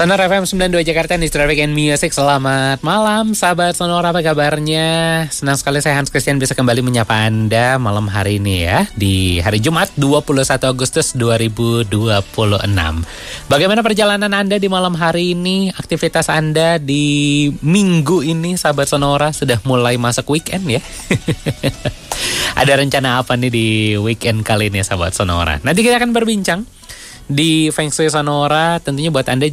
Sonora FM 92 Jakarta di Traffic and Music. Selamat malam sahabat Sonora, apa kabarnya? Senang sekali saya Hans Christian bisa kembali menyapa Anda malam hari ini ya, di hari Jumat 21 Agustus 2026. Bagaimana perjalanan Anda di malam hari ini? Aktivitas Anda di minggu ini sahabat Sonora, sudah mulai masuk weekend ya? Ada rencana apa nih di weekend kali ini sahabat Sonora? Nanti kita akan berbincang di Feng Shui Sonora. Tentunya buat Anda